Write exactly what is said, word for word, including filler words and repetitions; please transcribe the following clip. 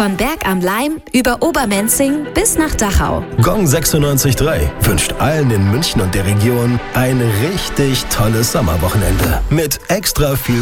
Von Berg am Laim über Obermenzing bis nach Dachau. Gong sechsundneunzig Komma drei wünscht allen in München und der Region ein richtig tolles Sommerwochenende mit extra viel